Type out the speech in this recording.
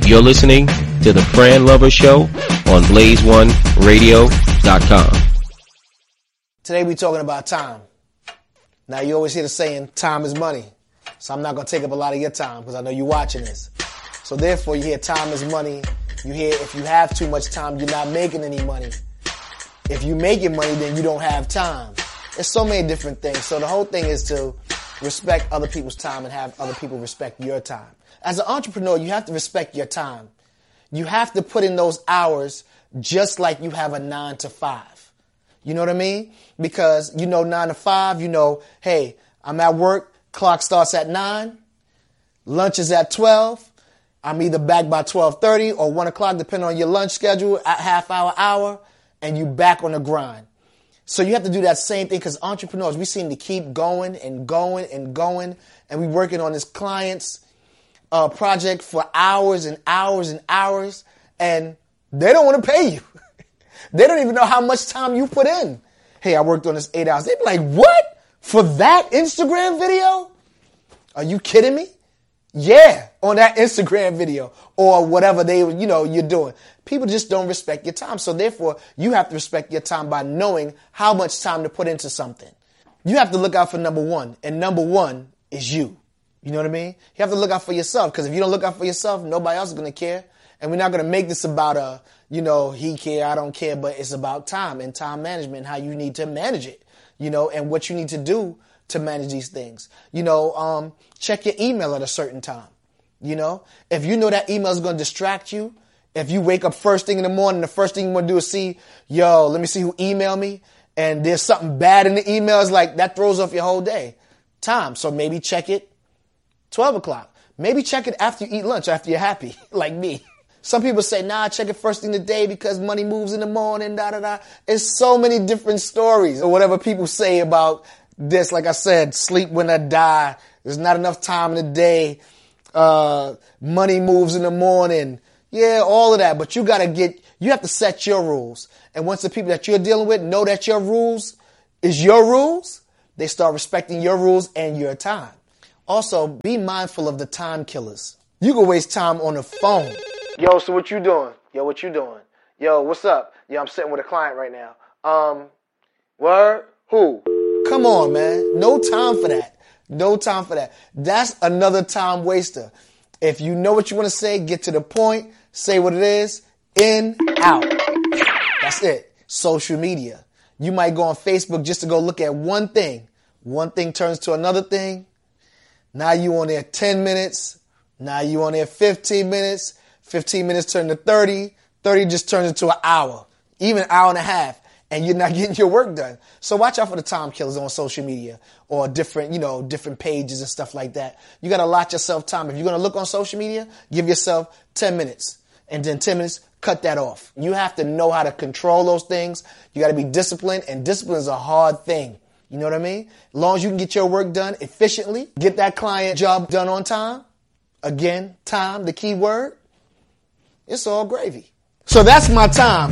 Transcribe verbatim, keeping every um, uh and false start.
You're listening to the Fran Lover Show on blaze one radio dot com. Today we're talking about time. Now you always hear the saying, time is money. So I'm not going to take up a lot of your time because I know you're watching this. So therefore you hear time is money. You hear if you have too much time, you're not making any money. If you making money, then you don't have time. There's so many different things. So the whole thing is to respect other people's time and have other people respect your time. As an entrepreneur, you have to respect your time. You have to put in those hours just like you have a nine to five. You know what I mean? Because you know nine to five, you know, hey, I'm at work, clock starts at nine, lunch is at twelve. I'm either back by twelve thirty or one o'clock, depending on your lunch schedule, at half hour, hour, and you back on the grind. So you have to do that same thing because entrepreneurs, we seem to keep going and going and going, and we working on this client's uh, project for hours and hours and hours, and they don't want to pay you. They don't even know how much time you put in. Hey, I worked on this eight hours. They'd be like, what? For that Instagram video? Are you kidding me? Yeah, on that Instagram video or whatever they, you know, you're doing. People just don't respect your time. So therefore, you have to respect your time by knowing how much time to put into something. You have to look out for number one, and number one is you. You know what I mean? You have to look out for yourself, because if you don't look out for yourself, nobody else is going to care. And we're not going to make this about a, you know, he care, I don't care, but it's about time and time management and how you need to manage it, you know, and what you need to do to manage these things. You know, um, check your email at a certain time. You know, if you know that email is going to distract you, if you wake up first thing in the morning, the first thing you want to do is see, yo, let me see who emailed me, and there's something bad in the email, it's like that throws off your whole day. Time. So maybe check it twelve o'clock. Maybe check it after you eat lunch, after you're happy, like me. Some people say, nah, check it first thing of the day because money moves in the morning, da da da. It's so many different stories, or whatever people say about this. Like I said, sleep when I die. There's not enough time in the day. Uh, money moves in the morning. Yeah, all of that. But you got to get, you have to set your rules. And once the people that you're dealing with know that your rules is your rules, they start respecting your rules and your time. Also, be mindful of the time killers. You can waste time on the phone. Yo, so what you doing? Yo, what you doing? Yo, what's up? Yo, I'm sitting with a client right now. Um, word? Who? Come on, man. No time for that. No time for that. That's another time waster. If you know what you want to say, get to the point, say what it is, in, out. That's it. Social media. You might go on Facebook just to go look at one thing. One thing turns to another thing. Now you on there ten minutes. Now you on there fifteen minutes. fifteen minutes turn to thirty. thirty just turns into an hour, even an hour and a half, and you're not getting your work done. So watch out for the time killers on social media or different, you know, different pages and stuff like that. You got to allot yourself time. If you're going to look on social media, give yourself ten minutes, and then ten minutes, cut that off. You have to know how to control those things. You got to be disciplined, and discipline is a hard thing. You know what I mean? As long as you can get your work done efficiently, get that client job done on time. Again, time, the key word. It's all gravy. So that's my time.